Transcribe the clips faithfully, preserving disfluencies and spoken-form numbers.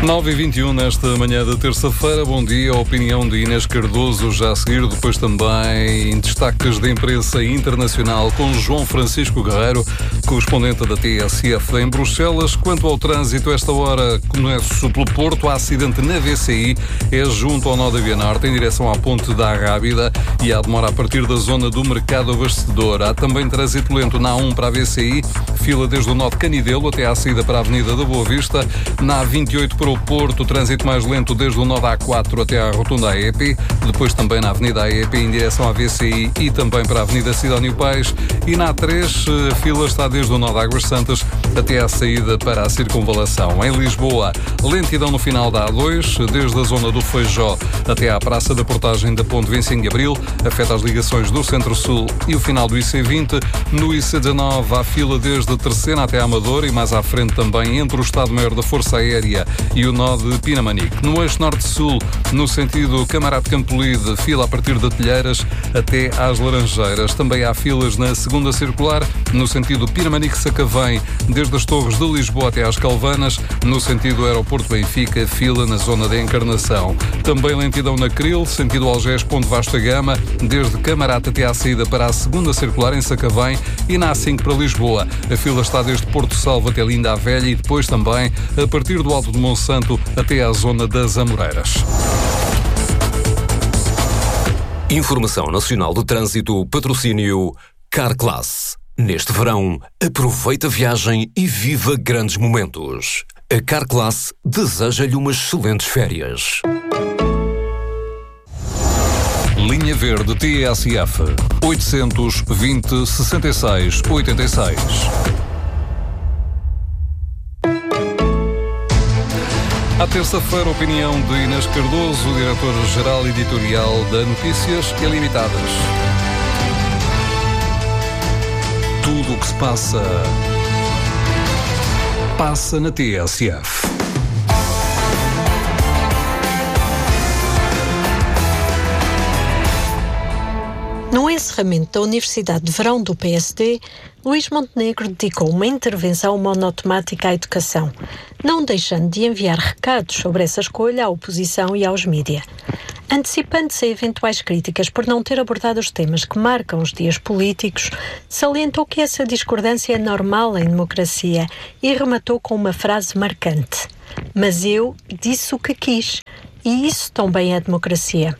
nove e vinte e um nesta manhã de terça-feira. Bom dia. A opinião de Inês Cardoso já a seguir. Depois também destaques da imprensa internacional com João Francisco Guerreiro, correspondente da T S F em Bruxelas. Quanto ao trânsito, esta hora começo pelo Porto. Há acidente na V C I, é junto ao nó da Via Norte, em direção à Ponte da Arrábida, e há demora a partir da zona do Mercado Abastecedor. Há também trânsito lento na A um para a V C I, fila desde o nó de Canidelo até à saída para a Avenida da Boa Vista. Na A vinte e oito para o Porto, trânsito mais lento desde o nó da A quatro até à Rotunda A E P, depois também na Avenida A E P em direção à V C I e também para a Avenida Sidónio Pais, e na A três a fila está desde o nó de Águas Santas até à saída para a Circunvalação. Em Lisboa, lentidão no final da A dois, desde a zona do Feijó até à Praça da Portagem da Ponte vinte e cinco de Abril, afeta as ligações do Centro-Sul e o final do I C vinte. No I C dezanove há fila desde Terceira até a Amadora e mais à frente também entre o Estado-Maior da Força Aérea e o nó de Pinamanique. No eixo norte-sul, no sentido Camarate Campolide, fila a partir de Telheiras até às Laranjeiras. Também há filas na segunda circular, no sentido Pinamanique-Sacavém, desde as Torres de Lisboa até às Calvanas. No sentido Aeroporto-Benfica, fila na zona da Encarnação. Também lentidão na Cril, sentido Algés-Ponte Vasta Gama, desde Camarate até à saída para a segunda circular em Sacavém, e na A cinco para Lisboa. A fila está desde Porto Salvo até Linda a Velha e depois também a partir do Alto de Monsanto até à zona das Amoreiras. Informação Nacional do Trânsito, patrocínio Carclass. Neste verão, aproveita a viagem e viva grandes momentos. A Carclass deseja-lhe umas excelentes férias. Linha Verde T S F oitocentos, vinte, sessenta e seis, oitenta e seis. À terça-feira, opinião de Inês Cardoso, diretora-geral editorial da Notícias Ilimitadas. Tudo o que se passa, passa na T S F. No encerramento da Universidade de Verão do P S D, Luís Montenegro dedicou uma intervenção monotemática à educação, não deixando de enviar recados sobre essa escolha à oposição e aos mídia. Antecipando-se a eventuais críticas por não ter abordado os temas que marcam os dias políticos, salientou que essa discordância é normal em democracia e rematou com uma frase marcante: "Mas eu disse o que quis, e isso também é democracia."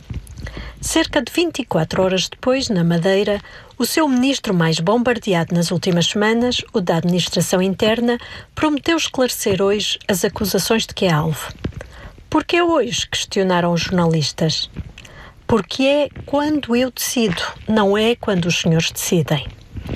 Cerca de vinte e quatro horas depois, na Madeira, o seu ministro mais bombardeado nas últimas semanas, o da Administração Interna, prometeu esclarecer hoje as acusações de que é alvo. Por que hoje? Questionaram os jornalistas. Porque é quando eu decido, não é quando os senhores decidem.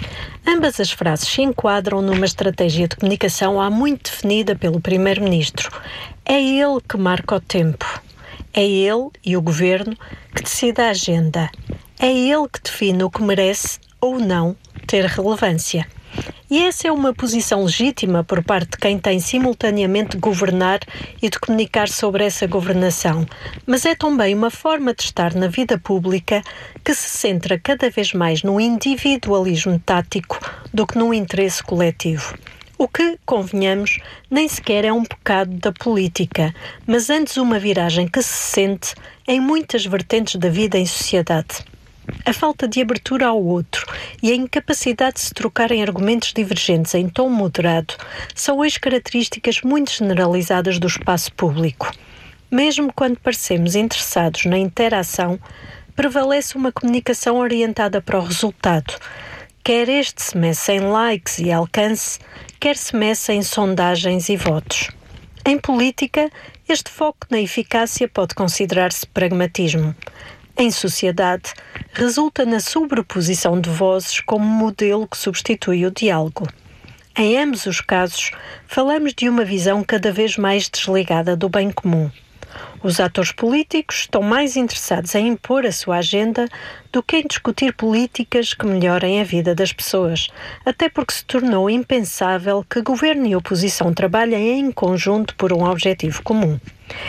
Ambas as frases se enquadram numa estratégia de comunicação há muito definida pelo primeiro-ministro. É ele que marca o tempo. É ele e o governo que decide a agenda. É ele que define o que merece ou não ter relevância. E essa é uma posição legítima por parte de quem tem simultaneamente de governar e de comunicar sobre essa governação, mas é também uma forma de estar na vida pública que se centra cada vez mais no individualismo tático do que no interesse coletivo. O que, convenhamos, nem sequer é um pecado da política, mas antes uma viragem que se sente em muitas vertentes da vida em sociedade. A falta de abertura ao outro e a incapacidade de se trocarem argumentos divergentes em tom moderado são hoje características muito generalizadas do espaço público. Mesmo quando parecemos interessados na interação, prevalece uma comunicação orientada para o resultado. Quer este se meça em likes e alcance, quer se meça em sondagens e votos. Em política, este foco na eficácia pode considerar-se pragmatismo. Em sociedade, resulta na sobreposição de vozes como modelo que substitui o diálogo. Em ambos os casos, falamos de uma visão cada vez mais desligada do bem comum. Os atores políticos estão mais interessados em impor a sua agenda do que em discutir políticas que melhorem a vida das pessoas, até porque se tornou impensável que governo e oposição trabalhem em conjunto por um objetivo comum.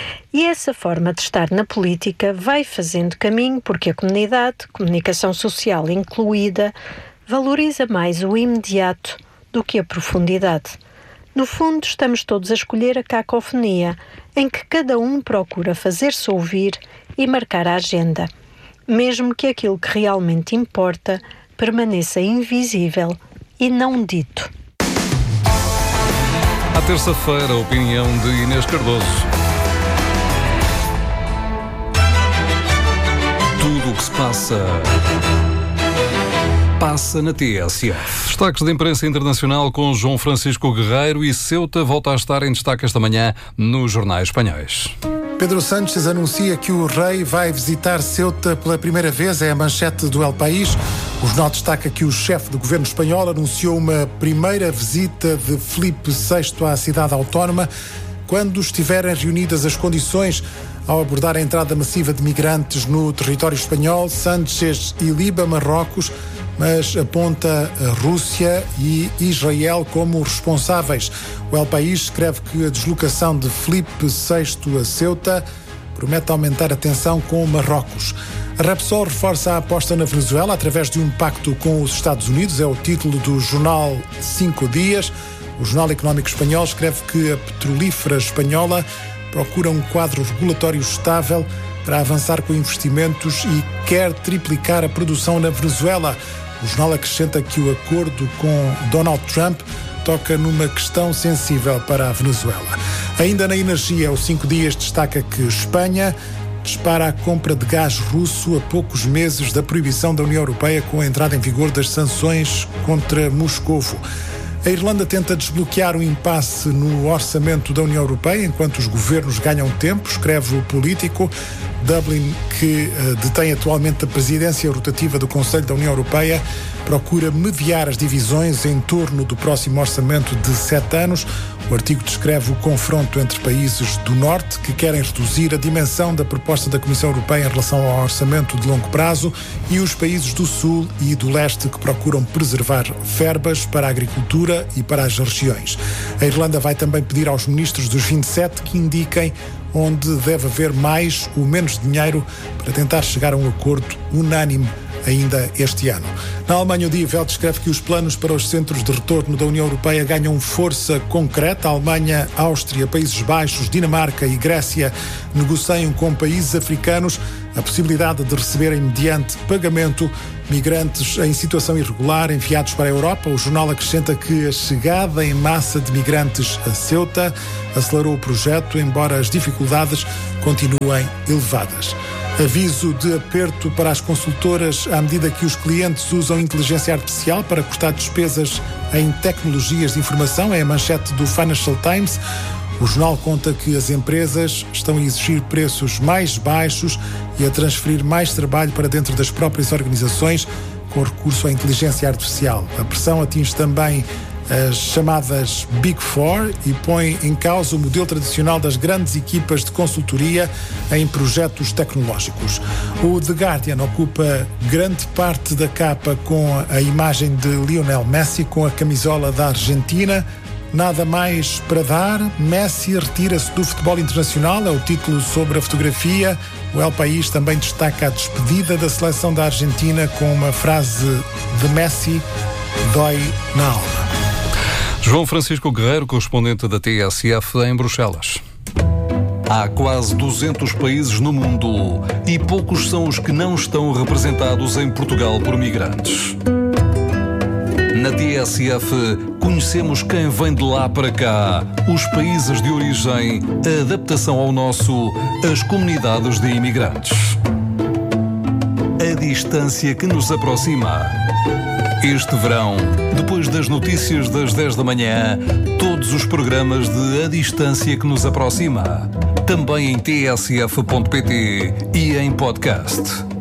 E essa forma de estar na política vai fazendo caminho porque a comunidade, comunicação social incluída, valoriza mais o imediato do que a profundidade. No fundo, estamos todos a escolher a cacofonia, em que cada um procura fazer-se ouvir e marcar a agenda, mesmo que aquilo que realmente importa permaneça invisível e não dito. À terça-feira, a opinião de Inês Cardoso. Tudo o que se passa, passa na T S F. Destaques da imprensa internacional com João Francisco Guerreiro e Ceuta volta a estar em destaque esta manhã nos jornais espanhóis. Pedro Sánchez anuncia que o rei vai visitar Ceuta pela primeira vez, é a manchete do El País. O jornal destaca que o chefe do governo espanhol anunciou uma primeira visita de Filipe sexto à cidade autónoma quando estiverem reunidas as condições. Ao abordar a entrada massiva de migrantes no território espanhol, Sánchez iliba Marrocos, mas aponta a Rússia e Israel como responsáveis. O El País escreve que a deslocação de Filipe sexto a Ceuta promete aumentar a tensão com Marrocos. A Repsol reforça a aposta na Venezuela através de um pacto com os Estados Unidos, é o título do jornal Cinco Dias. O Jornal Económico Espanhol escreve que a petrolífera espanhola procura um quadro regulatório estável para avançar com investimentos e quer triplicar a produção na Venezuela. O jornal acrescenta que o acordo com Donald Trump toca numa questão sensível para a Venezuela. Ainda na energia, o Cinco Dias destaca que Espanha dispara a compra de gás russo a poucos meses da proibição da União Europeia com a entrada em vigor das sanções contra Moscovo. A Irlanda tenta desbloquear o impasse no orçamento da União Europeia enquanto os governos ganham tempo, escreve o Político. Dublin, que uh, detém atualmente a presidência rotativa do Conselho da União Europeia, procura mediar as divisões em torno do próximo orçamento de sete anos. O artigo descreve o confronto entre países do Norte que querem reduzir a dimensão da proposta da Comissão Europeia em relação ao orçamento de longo prazo e os países do Sul e do Leste que procuram preservar verbas para a agricultura e para as regiões. A Irlanda vai também pedir aos ministros dos vinte e sete que indiquem onde deve haver mais ou menos dinheiro para tentar chegar a um acordo unânime ainda este ano. Na Alemanha, o Die Welt escreve que os planos para os centros de retorno da União Europeia ganham força concreta. A Alemanha, Áustria, Países Baixos, Dinamarca e Grécia negociam com países africanos a possibilidade de receberem, mediante pagamento, migrantes em situação irregular enviados para a Europa. O jornal acrescenta que a chegada em massa de migrantes a Ceuta acelerou o projeto, embora as dificuldades continuem elevadas. Aviso de aperto para as consultoras à medida que os clientes usam inteligência artificial para cortar despesas em tecnologias de informação, é a manchete do Financial Times. O jornal conta que as empresas estão a exigir preços mais baixos e a transferir mais trabalho para dentro das próprias organizações com recurso à inteligência artificial. A pressão atinge também as chamadas Big Four e põe em causa o modelo tradicional das grandes equipas de consultoria em projetos tecnológicos. O The Guardian ocupa grande parte da capa com a imagem de Lionel Messi com a camisola da Argentina. Nada mais para dar, Messi retira-se do futebol internacional, é o título sobre a fotografia. O El País também destaca a despedida da seleção da Argentina com uma frase de Messi: dói na alma. João Francisco Guerreiro, correspondente da T S F em Bruxelas. Há quase duzentos países no mundo e poucos são os que não estão representados em Portugal por migrantes. Na T S F, conhecemos quem vem de lá para cá, os países de origem, a adaptação ao nosso, as comunidades de imigrantes. A distância que nos aproxima. Este verão, depois das notícias das dez da manhã, todos os programas de A Distância que nos aproxima. Também em t s f ponto p t e em podcast.